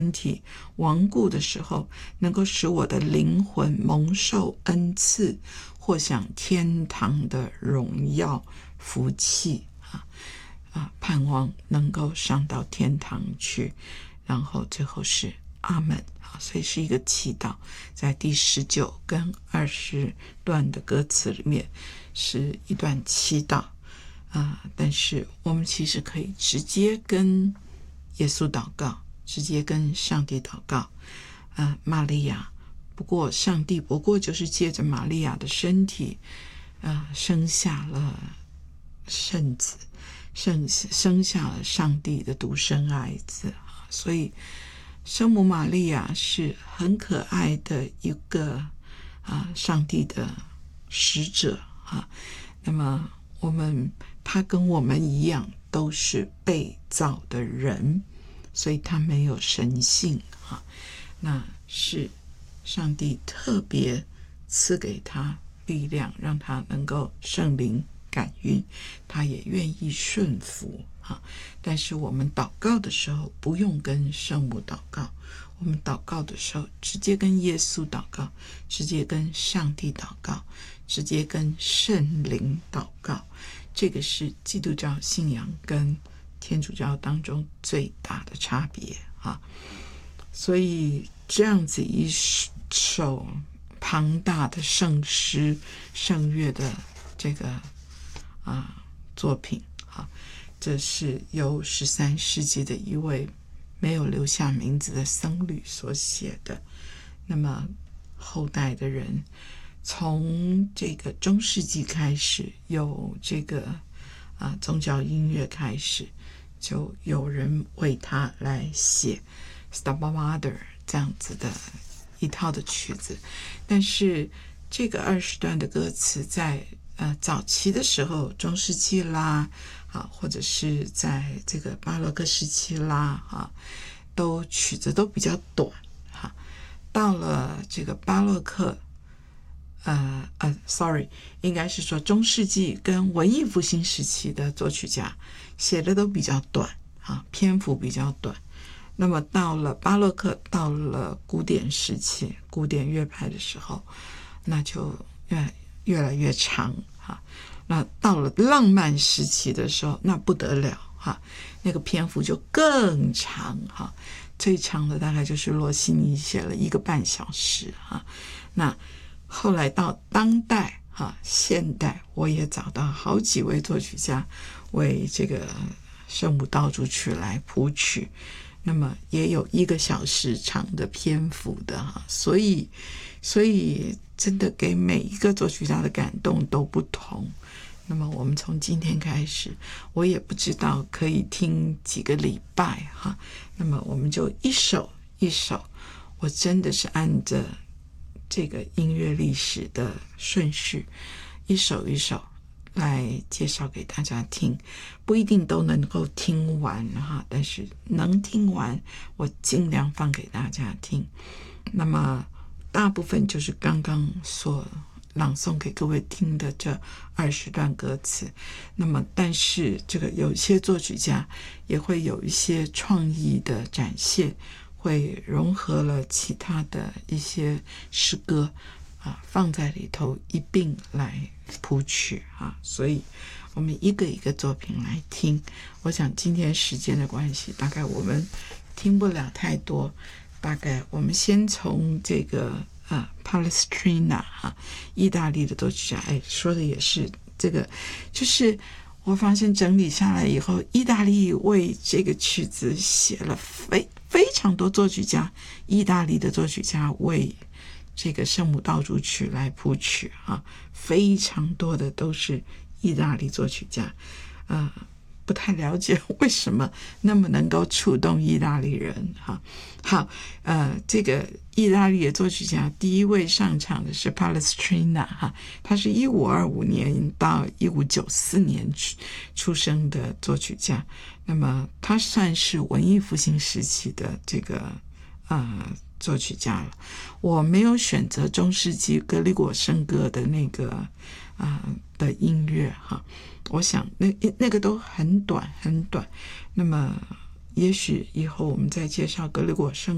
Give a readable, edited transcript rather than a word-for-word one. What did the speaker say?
身体亡故的时候，能够使我的灵魂蒙受恩赐，或享天堂的荣耀福气盼望能够上到天堂去。然后最后是阿们，所以是一个祈祷，在第19跟20段的歌词里面是一段祈祷但是我们其实可以直接跟耶稣祷告，直接跟上帝祷告玛利亚，不过上帝不过就是借着玛利亚的身体生下了圣子，生下了上帝的独生爱子，所以圣母玛利亚是很可爱的一个上帝的使者那么他跟我们一样都是被造的人，所以他没有神性那是上帝特别赐给他力量，让他能够圣灵感孕，他也愿意顺服但是我们祷告的时候不用跟圣母祷告，我们祷告的时候直接跟耶稣祷告，直接跟上帝祷告，直接跟圣灵祷告。这个是基督教信仰跟天主教当中最大的差别所以这样子一首庞大的圣诗圣乐的这个作品这是由13世纪的一位没有留下名字的僧侣所写的。那么后代的人从这个中世纪开始有这个宗教音乐开始，就有人为他来写 Stabat Mater 这样子的一套的曲子。但是这个20段的歌词在早期的时候，中世纪啦或者是在这个巴洛克时期啦曲子都比较短到了这个巴洛克应该是说中世纪跟文艺复兴时期的作曲家写的都比较短篇幅比较短。那么到了巴洛克，到了古典时期，古典乐派的时候，那就越来越长那到了浪漫时期的时候，那不得了那个篇幅就更长最长的大概就是罗西尼写了1个半小时那后来到当代现代，我也找到好几位作曲家为这个圣母道主曲来谱曲，那么也有1个小时长的篇幅的所以真的给每一个作曲家的感动都不同。那么我们从今天开始，我也不知道可以听几个礼拜那么我们就一首一首，我真的是按着这个音乐历史的顺序一首一首来介绍给大家听，不一定都能够听完但是能听完我尽量放给大家听。那么大部分就是刚刚所朗诵给各位听的这20段歌词。那么但是这个有些作曲家也会有一些创意的展现，会融合了其他的一些诗歌放在里头一并来谱曲所以我们一个一个作品来听。我想今天时间的关系，大概我们听不了太多，大概我们先从这个Palestrina 意大利的作曲家说的也是这个，就是我发现整理下来以后，意大利为这个曲子写了非常多作曲家，意大利的作曲家为这个圣母道主曲来谱曲非常多的都是意大利作曲家不太了解为什么那么能够触动意大利人好这个意大利的作曲家第一位上场的是 Palestrina 他是1525年到1594年出生的作曲家。那么他算是文艺复兴时期的这个作曲家了。我没有选择中世纪格里果圣歌的那个的音乐我想那个都很短很短。那么也许以后我们再介绍格里果圣